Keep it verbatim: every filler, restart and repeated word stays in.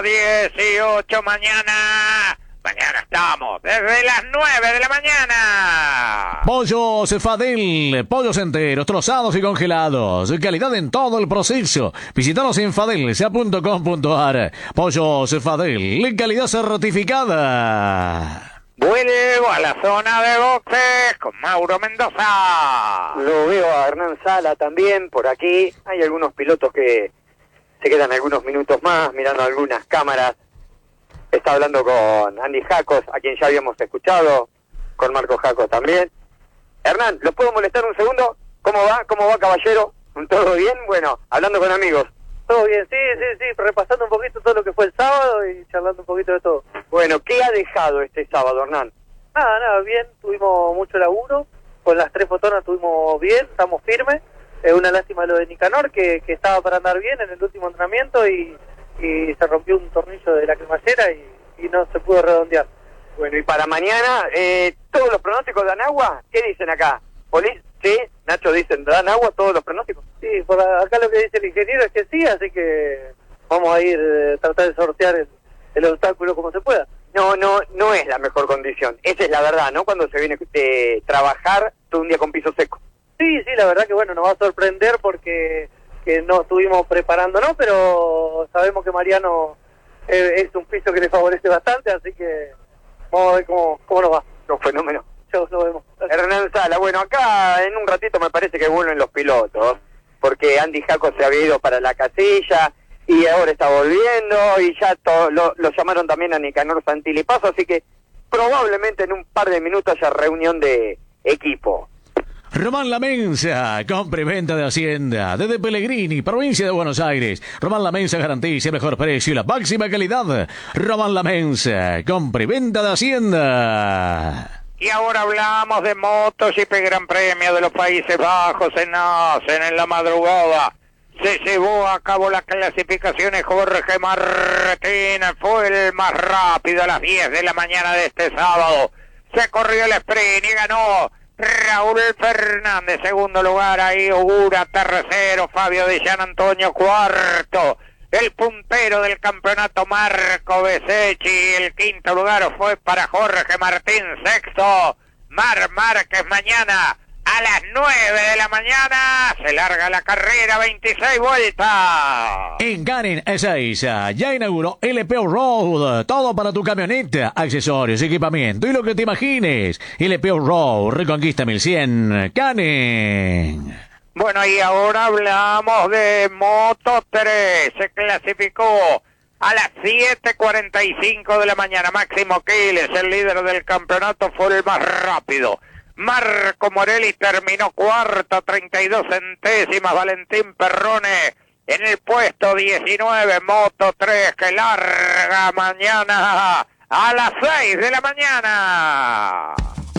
dieciocho mañana. Mañana estamos desde las nueve de la mañana. Pollos Fadel, pollos enteros, trozados y congelados. Calidad en todo el proceso. Visítanos en fadelsa punto com punto ar. Pollos Fadel, calidad certificada. Vuelvo a la zona de boxes con Mauro Mendoza. Lo veo a Hernán Sala también por aquí. Hay algunos pilotos que se quedan algunos minutos más mirando algunas cámaras. Está hablando con Andy Jacos, a quien ya habíamos escuchado, con Marco Jacos también. Hernán, ¿los puedo molestar un segundo? ¿Cómo va? ¿Cómo va, caballero? ¿Todo bien? Bueno, hablando con amigos. Todo bien, sí, sí, sí, repasando un poquito todo lo que fue el sábado y charlando un poquito de todo. Bueno, ¿qué ha dejado este sábado, Hernán? Nada, nada, bien, tuvimos mucho laburo, con las tres fotonas estuvimos bien, estamos firmes. Es una lástima lo de Nicanor, que, que estaba para andar bien en el último entrenamiento y... y se rompió un tornillo de la cremallera y, y no se pudo redondear. Bueno, y para mañana, eh, ¿todos los pronósticos dan agua? ¿Qué dicen acá? ¿Poli? Sí, Nacho, dicen, ¿dan agua todos los pronósticos? Sí, por acá lo que dice el ingeniero es que sí, así que vamos a ir, eh, tratar de sortear el, el obstáculo como se pueda. No, no, no es la mejor condición, esa es la verdad, ¿no? Cuando se viene de trabajar todo un día con piso seco. Sí, sí, la verdad que bueno, nos va a sorprender porque... que no estuvimos preparándonos, pero sabemos que Mariano eh, es un piso que le favorece bastante, así que vamos a ver cómo, cómo nos va. Un fenómeno. Chau, nos vemos. Hernán Sala, bueno, acá en un ratito me parece que vuelven los pilotos, porque Andy Jaco se había ido para la casilla y ahora está volviendo y ya to, lo, lo llamaron también a Nicanor Santilli Paso, así que probablemente en un par de minutos haya reunión de equipo. Román La Mensa, compra y venta de Hacienda, desde Pellegrini, provincia de Buenos Aires. Román La Mensa garantiza el mejor precio y la máxima calidad. Román La Mensa, compra y venta de Hacienda. Y ahora hablamos de MotoGP Gran Premio de los Países Bajos en Assen en la madrugada. Se llevó a cabo las clasificaciones. Jorge Martín fue el más rápido a las diez de la mañana de este sábado. Se corrió el sprint y ganó Raúl Fernández, segundo lugar, ahí Ogura, tercero, Fabio Di Gianantonio, cuarto, el puntero del campeonato Marco Bezzecchi, el quinto lugar fue para Jorge Martín, sexto, Mar Márquez. Mañana a las nueve de la mañana se larga la carrera, veintiséis vueltas. En Canin Ezeiza ya inauguró L P O Road, todo para tu camioneta, accesorios, equipamiento y lo que te imagines. L P O Road, Reconquista mil cien, Canin. Bueno, y ahora hablamos de Moto tres, se clasificó a las siete cuarenta y cinco de la mañana. Máximo Quiles, el líder del campeonato, fue el más rápido. Marco Morelli terminó cuarto, treinta y dos centésimas. Valentín Perrone en el puesto diecinueve. Moto tres que larga mañana a las seis de la mañana.